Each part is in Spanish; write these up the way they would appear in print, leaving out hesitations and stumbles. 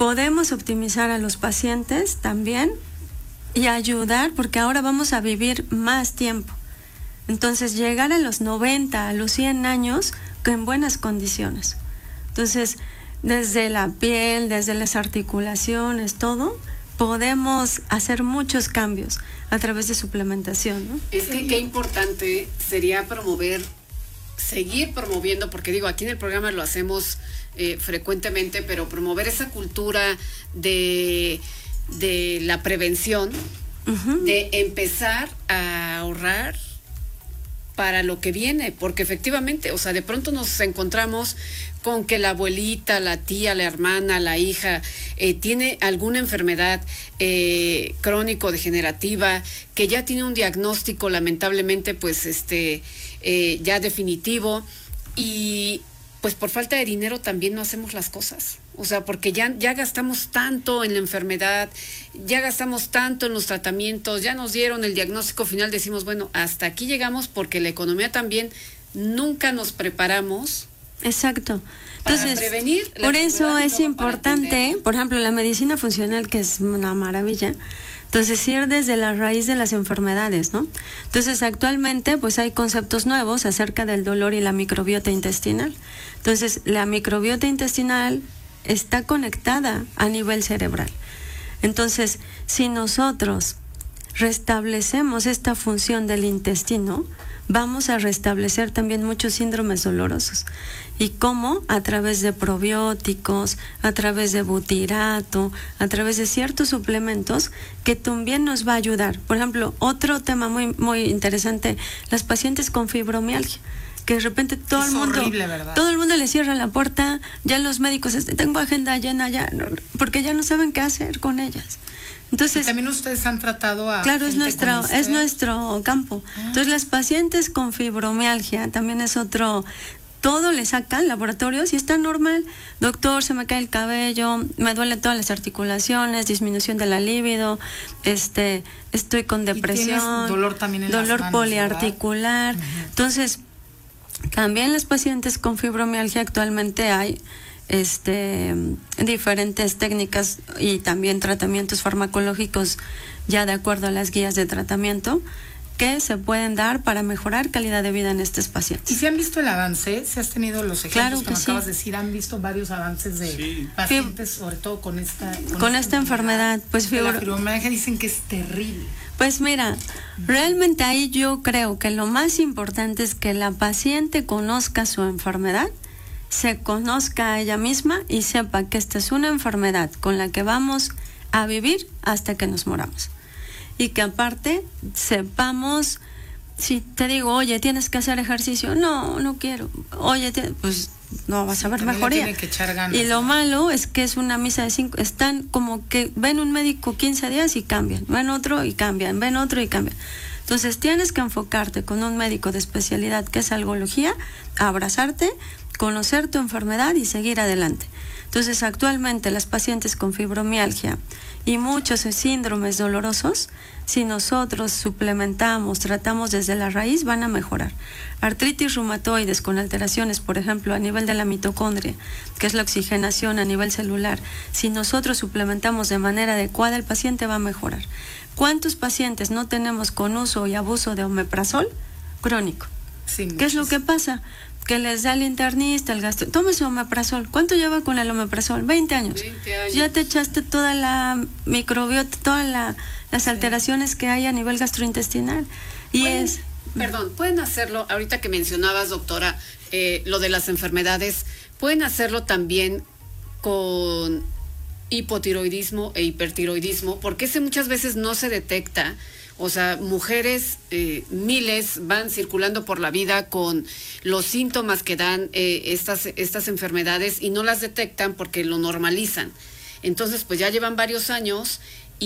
podemos optimizar a los pacientes también y ayudar, porque ahora vamos a vivir más tiempo. Entonces, llegar a los 90, a los 100 años en buenas condiciones. Entonces, desde la piel, desde las articulaciones, todo, podemos hacer muchos cambios a través de suplementación, ¿no? Es que qué importante sería seguir promoviendo, porque digo, aquí en el programa lo hacemos frecuentemente, pero promover esa cultura de la prevención, de empezar a ahorrar para lo que viene, porque efectivamente, o sea, de pronto nos encontramos con que la abuelita, la tía, la hermana, la hija tiene alguna enfermedad crónico-degenerativa, que ya tiene un diagnóstico lamentablemente pues ya definitivo, y pues por falta de dinero también no hacemos las cosas. O sea, porque ya gastamos tanto en la enfermedad, ya gastamos tanto en los tratamientos, ya nos dieron el diagnóstico final, decimos, bueno, hasta aquí llegamos, porque la economía también nunca nos preparamos. Exacto. Entonces, para prevenir. Por eso es importante, por ejemplo, la medicina funcional, que es una maravilla. Entonces, ir desde la raíz de las enfermedades, ¿no? Entonces, actualmente, pues hay conceptos nuevos acerca del dolor y la microbiota intestinal. Entonces, la microbiota intestinal está conectada a nivel cerebral. Entonces, si nosotros restablecemos esta función del intestino, vamos a restablecer también muchos síndromes dolorosos. ¿Y cómo? A través de probióticos, a través de butirato, a través de ciertos suplementos que también nos va a ayudar. Por ejemplo, otro tema muy, muy interesante, las pacientes con fibromialgia, que de repente todo el mundo le cierra la puerta, ya los médicos, tengo agenda llena ya, porque ya no saben qué hacer con ellas. Entonces, y también ustedes han tratado a... Claro, es nuestro campo. Entonces, las pacientes con fibromialgia también es otro... Todo le sacan laboratorios y está normal. Doctor, se me cae el cabello, me duelen todas las articulaciones, disminución de la libido, estoy con depresión, dolor también en dolor las manos, poliarticular. Entonces, también las pacientes con fibromialgia actualmente hay diferentes técnicas y también tratamientos farmacológicos ya de acuerdo a las guías de tratamiento que se pueden dar para mejorar calidad de vida en estos pacientes. ¿Y si han visto el avance? ¿Si has tenido los ejemplos claro que me acabas de decir? ¿Han visto varios avances de pacientes, sobre todo con esta enfermedad? Pues la fibromialgia dicen que es terrible. Pues mira, realmente ahí yo creo que lo más importante es que la paciente conozca su enfermedad, se conozca a ella misma y sepa que esta es una enfermedad con la que vamos a vivir hasta que nos moramos. Y que aparte sepamos, si te digo, oye, tienes que hacer ejercicio, no quiero, oye, pues no vas a ver mejoría. Que echar ganas, y lo malo es que es una misa de 5, están como que ven un médico 15 días y cambian, ven otro y cambian, ven otro y cambian. Entonces tienes que enfocarte con un médico de especialidad que es algología, abrazarte, conocer tu enfermedad y seguir adelante. Entonces, actualmente las pacientes con fibromialgia y muchos síndromes dolorosos, si nosotros suplementamos, tratamos desde la raíz, van a mejorar. Artritis reumatoides con alteraciones, por ejemplo, a nivel de la mitocondria, que es la oxigenación a nivel celular, si nosotros suplementamos de manera adecuada, el paciente va a mejorar. ¿Cuántos pacientes no tenemos con uso y abuso de omeprazol crónico? Sí, ¿qué es lo que pasa? Que les da el internista, el gastro, tome su omeprazol. ¿Cuánto lleva con el omeprazol? 20 años. 20 años. Ya te echaste toda la microbiota, todas las alteraciones que hay a nivel gastrointestinal. Y pueden hacerlo, ahorita que mencionabas, doctora, lo de las enfermedades, pueden hacerlo también con hipotiroidismo e hipertiroidismo, porque ese muchas veces no se detecta. O sea, mujeres, miles van circulando por la vida con los síntomas que dan estas enfermedades y no las detectan porque lo normalizan. Entonces, pues ya llevan varios años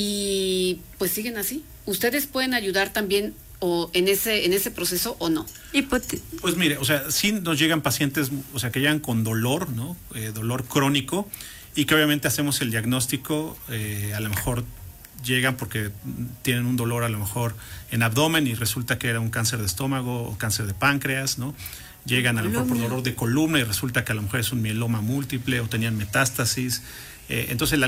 y pues siguen así. ¿Ustedes pueden ayudar también en ese proceso o no? Pues mire, o sea, sí nos llegan pacientes, o sea, que llegan con dolor, ¿no? Dolor crónico, y que obviamente hacemos el diagnóstico, a lo mejor llegan porque tienen un dolor a lo mejor en abdomen y resulta que era un cáncer de estómago o cáncer de páncreas, ¿no? Llegan a lo mejor por dolor de columna y resulta que a lo mejor es un mieloma múltiple o tenían metástasis. Entonces la